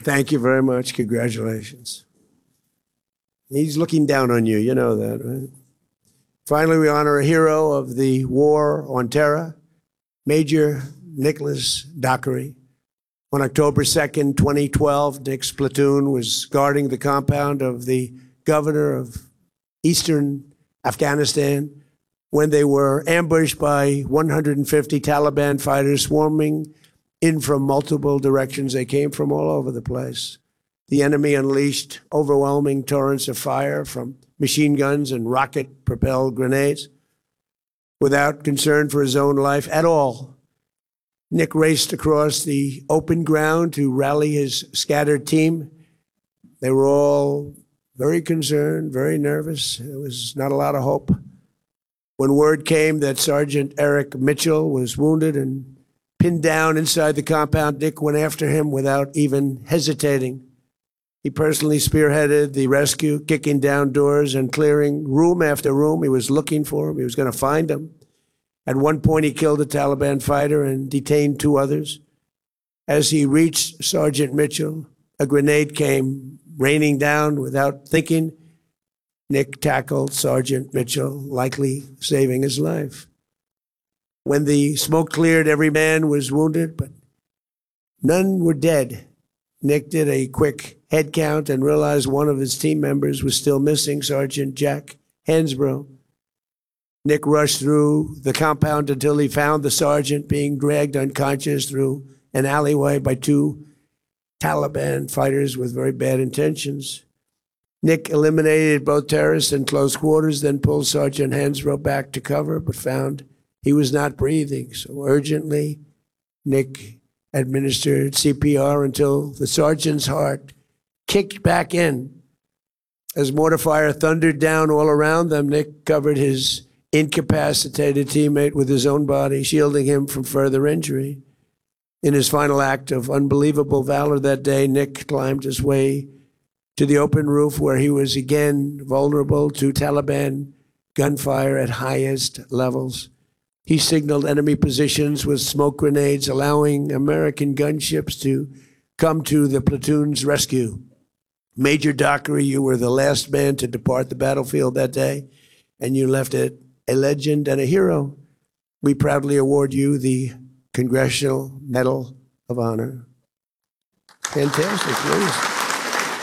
Thank you very much. Congratulations. He's looking down on you. You know that, right? Finally, we honor a hero of the War on Terror, Major Nicholas Dockery. On October 2nd, 2012, Nick's platoon was guarding the compound of the governor of eastern Afghanistan when they were ambushed by 150 Taliban fighters swarming in from multiple directions. They came from all over the place. The enemy unleashed overwhelming torrents of fire from machine guns and rocket-propelled grenades without concern for his own life at all. Nick raced across the open ground to rally his scattered team. They were all very concerned, very nervous. There was not a lot of hope. When word came that Sergeant Eric Mitchell was wounded and pinned down inside the compound, Nick went after him without even hesitating. He personally spearheaded the rescue, kicking down doors and clearing room after room. He was looking for him. He was going to find him. At one point, he killed a Taliban fighter and detained 2 others. As he reached Sergeant Mitchell, a grenade came raining down without thinking. Nick tackled Sergeant Mitchell, likely saving his life. When the smoke cleared, every man was wounded, but none were dead. Nick did a quick head count and realized one of his team members was still missing, Sergeant Jack Hansbrough. Nick rushed through the compound until he found the sergeant being dragged unconscious through an alleyway by 2 Taliban fighters with very bad intentions. Nick eliminated both terrorists in close quarters, then pulled Sergeant Hansbrough back to cover, but found he was not breathing. So urgently, Nick administered CPR until the sergeant's heart kicked back in. As mortar fire thundered down all around them, Nick covered his incapacitated teammate with his own body, shielding him from further injury. In his final act of unbelievable valor that day, Nick climbed his way to the open roof where he was again vulnerable to Taliban gunfire at highest levels. He signaled enemy positions with smoke grenades, allowing American gunships to come to the platoon's rescue. Major Dockery, you were the last man to depart the battlefield that day, and you left it a legend and a hero. We proudly award you the Congressional Medal of Honor. Fantastic, please.